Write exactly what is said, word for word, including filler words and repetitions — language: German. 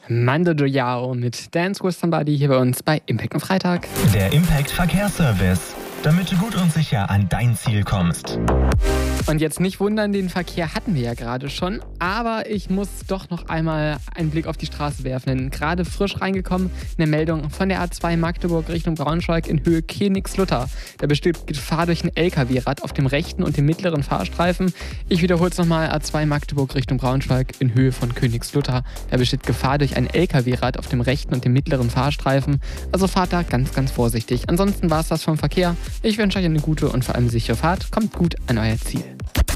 Mando Diao mit Dance with Somebody hier bei uns bei Impact am Freitag. Der Impact Verkehrsservice, damit du gut und sicher an dein Ziel kommst. Und jetzt nicht wundern, den Verkehr hatten wir ja gerade schon, aber ich muss doch noch einmal einen Blick auf die Straße werfen, denn gerade frisch reingekommen eine Meldung von der A zwei Magdeburg Richtung Braunschweig in Höhe Königslutter. Da besteht Gefahr durch ein L K W-Rad auf dem rechten und dem mittleren Fahrstreifen. Ich wiederhole es nochmal, A zwei Magdeburg Richtung Braunschweig in Höhe von Königslutter. Da besteht Gefahr durch ein L K W-Rad auf dem rechten und dem mittleren Fahrstreifen. Also fahrt da ganz, ganz vorsichtig. Ansonsten war es das vom Verkehr. Ich wünsche euch eine gute und vor allem sichere Fahrt. Kommt gut an euer Ziel.